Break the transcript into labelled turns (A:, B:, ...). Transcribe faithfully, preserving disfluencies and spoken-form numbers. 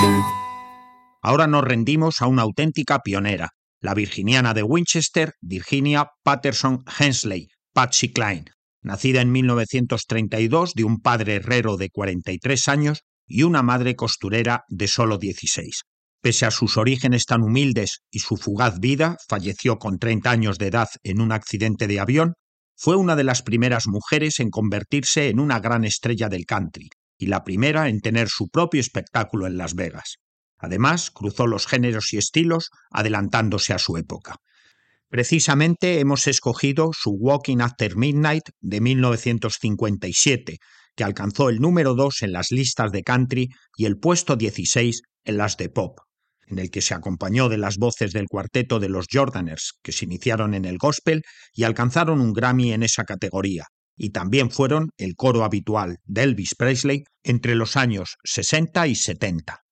A: Ahora nos rendimos a una auténtica pionera, la virginiana de Winchester, Virginia Patterson Hensley, Patsy Cline, nacida en mil novecientos treinta y dos de un padre herrero de cuarenta y tres años y una madre costurera de solo dieciséis. Pese a sus orígenes tan humildes y su fugaz vida, falleció con treinta años de edad en un accidente de avión, fue una de las primeras mujeres en convertirse en una gran estrella del country y la primera en tener su propio espectáculo en Las Vegas. Además, cruzó los géneros y estilos, adelantándose a su época. Precisamente hemos escogido su Walking After Midnight de mil novecientos cincuenta y siete, que alcanzó el número dos en las listas de country y el puesto dieciséis en las de pop, en el que se acompañó de las voces del cuarteto de los Jordaners, que se iniciaron en el gospel y alcanzaron un Grammy en esa categoría, y también fueron el coro habitual de Elvis Presley entre los años sesenta y setenta.